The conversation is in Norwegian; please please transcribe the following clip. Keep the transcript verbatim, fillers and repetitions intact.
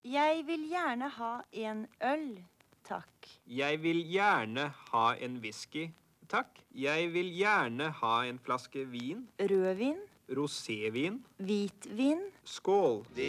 Jeg vil gjerne ha en øl, takk. Jeg vil gjerne ha en whisky, takk. Jeg vil gjerne ha en flaske vin. Rødvin, Rosévin. hvitvin. Skål!